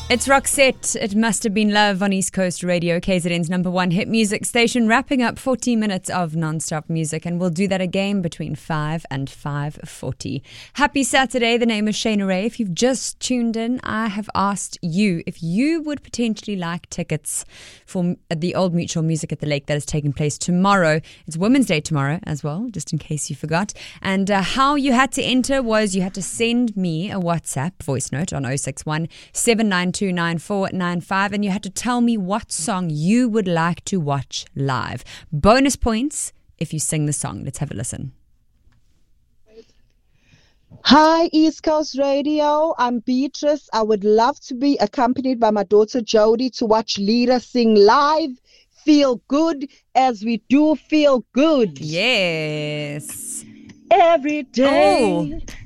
It's Roxette. It must have been love on East Coast Radio, KZN's number one hit music station, wrapping up 40 minutes of non-stop music, and we'll do that again between 5 and 5:40. Happy Saturday. The name is Shayna Ray. If you've just tuned in, I have asked you if you would potentially like tickets for the Old Mutual Music at the Lake that is taking place tomorrow. It's Women's Day tomorrow as well, just in case you forgot. And how you had to enter was you had to send me a WhatsApp voice note on 061 792 9495, and you had to tell me what song you would like to watch live. Bonus points if you sing the song. Let's have a listen. Hi, East Coast Radio. I'm Beatrice. I would love to be accompanied by my daughter Jody to watch Lita sing live. Feel good as we do feel good. Yes. Every day. Oh.